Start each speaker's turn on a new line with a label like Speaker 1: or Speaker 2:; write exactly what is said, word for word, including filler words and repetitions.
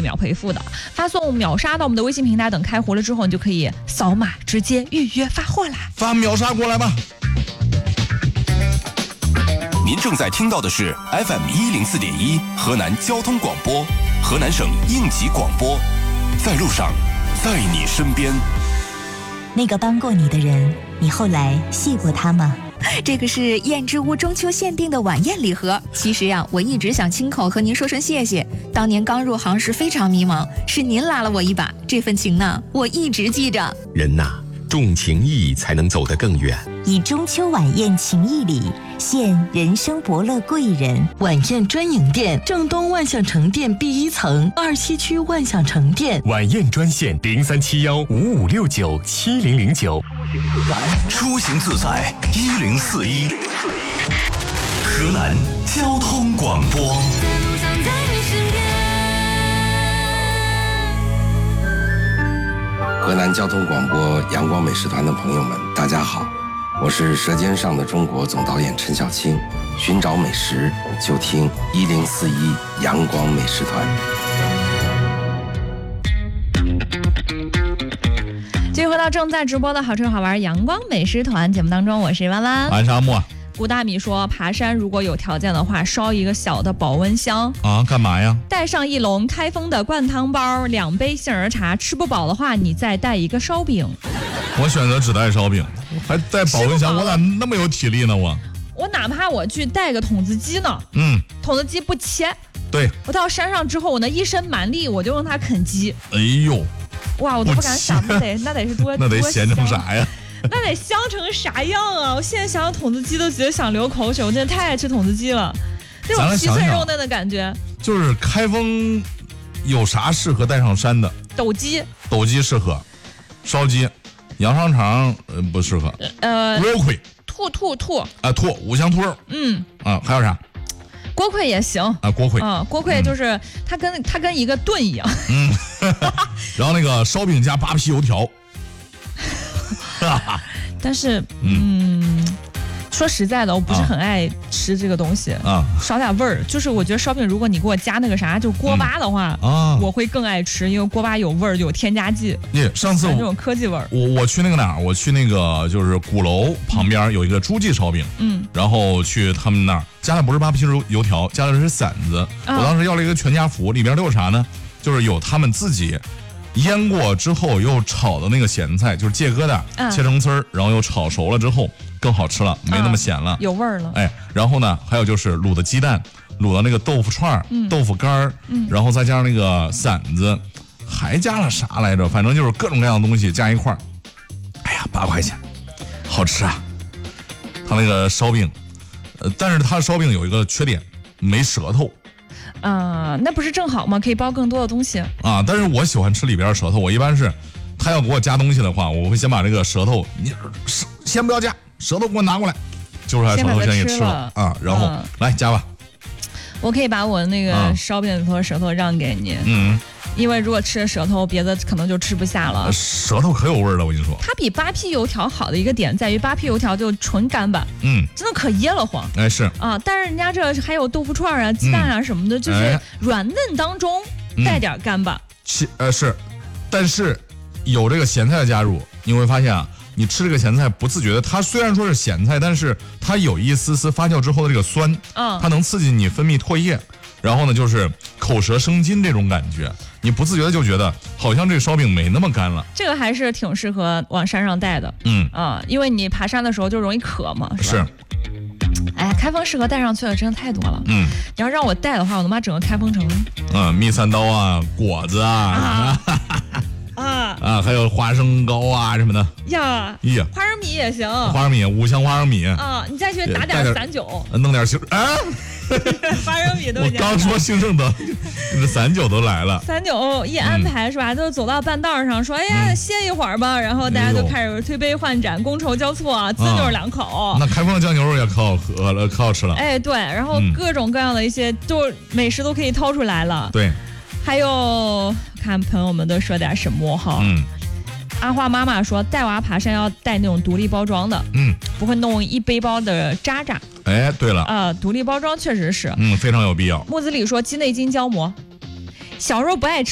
Speaker 1: 秒赔付的。发送秒杀到我们的微信平台，等开活了之后，你就可以扫码直接预约发货啦。
Speaker 2: 发秒杀过来吧。
Speaker 3: 您正在听到的是 F M 一零四点一河南交通广播，河南省应急广播，在路上，在你身边。
Speaker 4: 那个帮过你的人，你后来谢过他吗？
Speaker 5: 这个是燕之屋中秋限定的晚宴礼盒。其实呀，我一直想亲口和您说声谢谢。当年刚入行时非常迷茫，是您拉了我一把，这份情呢，我一直记着。
Speaker 6: 人呐，重情义才能走得更远。
Speaker 4: 以中秋晚宴情谊礼献人生伯乐贵人。
Speaker 7: 晚宴专营店，正东万象城店 B 一层，二西区万象城店。
Speaker 8: 晚宴专线零三七幺五五六九七零零九。
Speaker 3: 出行自在一零四一，河南交通广播。
Speaker 9: 河南交通广播阳光美食团的朋友们，大家好，我是《舌尖上的中国》总导演陈小青。寻找美食，就听一零四一阳光美食团。
Speaker 1: 继续回到正在直播的好吃好玩阳光美食团节目当中，我是弯弯，
Speaker 2: 俺是阿木。
Speaker 1: 古大米说，爬山如果有条件的话，烧一个小的保温箱
Speaker 2: 啊，干嘛呀？
Speaker 1: 带上一笼开封的灌汤包，两杯杏仁茶，吃不饱的话，你再带一个烧饼。
Speaker 2: 我选择只带烧饼，还带保温箱，我咋那么有体力呢？我
Speaker 1: 我哪怕我去带个筒子鸡呢，
Speaker 2: 嗯，
Speaker 1: 筒子鸡不切，
Speaker 2: 对，
Speaker 1: 我到山上之后，我那一身蛮力，我就用它啃鸡。
Speaker 2: 哎呦，
Speaker 1: 哇，我都不敢想，那得那得是多
Speaker 2: 那得咸成啥呀？
Speaker 1: 那得香成啥样啊！我现在想想筒子鸡都觉得想流口水，我真的太爱吃筒子鸡了，那种皮脆肉嫩的感觉。
Speaker 2: 就是开封有啥适合带上山的？
Speaker 1: 斗鸡，
Speaker 2: 斗鸡适合，烧鸡，羊肠肠呃不适合，
Speaker 1: 呃，
Speaker 2: 锅盔，
Speaker 1: 兔兔兔
Speaker 2: 啊兔五香兔肉，
Speaker 1: 嗯
Speaker 2: 啊还有啥？
Speaker 1: 锅盔也行
Speaker 2: 啊，锅盔
Speaker 1: 啊，锅盔就是、嗯、它跟它跟一个盾一样，
Speaker 2: 嗯，然后那个烧饼加扒皮油条。
Speaker 1: 但是，嗯，嗯说实在的，我不是很爱吃这个东西啊，少点味儿。就是我觉得烧饼，如果你给我加那个啥，就锅巴的话，嗯、啊，我会更爱吃，因为锅巴有味儿，有添加剂。
Speaker 2: 耶，上次我
Speaker 1: 这种科技味儿。
Speaker 2: 我我去那个哪儿？我去那个就是鼓楼旁边有一个诸记烧饼，嗯，然后去他们那儿加的不是扒皮油条，加的是馓子。啊、我当时要了一个全家福，里边都有啥呢？就是有他们自己。腌过之后又炒的那个咸菜，就是芥疙瘩、嗯、切成丝儿，然后又炒熟了之后更好吃了，没那么咸了，
Speaker 1: 嗯、有味儿了。
Speaker 2: 哎，然后呢，还有就是卤的鸡蛋，卤的那个豆腐串、嗯、豆腐干儿、嗯，然后再加上那个馓子，还加了啥来着？反正就是各种各样的东西加一块儿。哎呀，八块钱，好吃啊！它那个烧饼，呃，但是它的烧饼有一个缺点，没舌头。
Speaker 1: 啊、呃，那不是正好吗？可以包更多的东西
Speaker 2: 啊！但是我喜欢吃里边的舌头，我一般是，他要给我加东西的话，我会先把这个舌头，你先不要加，舌头给我拿过来，揪出来舌头先给吃了啊，然后、嗯、来加吧。
Speaker 1: 我可以把我那个烧饼里头的舌头让给你，嗯，因为如果吃了舌头，别的可能就吃不下了。
Speaker 2: 舌头可有味儿了，我跟你说。
Speaker 1: 它比扒皮油条好的一个点在于，扒皮油条就纯干巴，嗯，真的可噎了慌。
Speaker 2: 哎，是
Speaker 1: 啊，但是人家这还有豆腐串啊、鸡蛋啊什么的，嗯、就是软嫩当中带点干巴。
Speaker 2: 其、嗯、呃是，但是有这个咸菜的加入，你会发现啊。你吃这个咸菜不自觉的，它虽然说是咸菜，但是它有一丝丝发酵之后的这个酸，嗯，它能刺激你分泌唾液，然后呢就是口舌生津这种感觉，你不自觉的就觉得好像这烧饼没那么干了。
Speaker 1: 这个还是挺适合往山上带的，嗯啊，因为你爬山的时候就容易渴嘛，是吧？是。哎，开封适合带上去的真的太多了，嗯，你要让我带的话，我他妈整个开封城，
Speaker 2: 嗯，蜜三刀啊，果子啊。啊啊啊，还有花生糕啊什么的
Speaker 1: 呀，呀，花生米也行，
Speaker 2: 花生米，五香花生米
Speaker 1: 啊，你再去打点散酒，
Speaker 2: 弄点杏啊，
Speaker 1: 花生米都
Speaker 2: 我刚说兴盛的，这散酒都来了，
Speaker 1: 散酒一安排、嗯、是吧？都走到半道上说，哎呀，嗯、歇一会儿吧，然后大家就开始推杯换盏，觥筹交错，滋溜两口。
Speaker 2: 啊、那开封的酱牛肉也可好喝了，可好吃了。
Speaker 1: 哎，对，然后各种各样的一些都美食都可以掏出来了。
Speaker 2: 对。
Speaker 1: 还有看朋友们都说点什么哈？嗯，阿花妈妈说带娃爬山要带那种独立包装的，嗯，不会弄一背包的渣渣。
Speaker 2: 哎，对了，
Speaker 1: 啊、呃，独立包装确实是，
Speaker 2: 嗯，非常有必要。
Speaker 1: 木子李说鸡内金胶膜，小时候不爱吃。